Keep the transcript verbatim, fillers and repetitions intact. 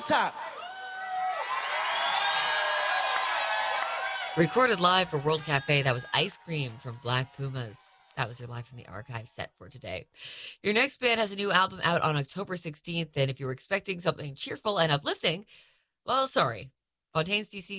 top. Recorded live for World Cafe, that was Ice Cream from Black Pumas. That was your Live from the Archive set for today. Your next band has a new album out on October sixteenth, and if you were expecting something cheerful and uplifting, well, sorry. Fontaine's D C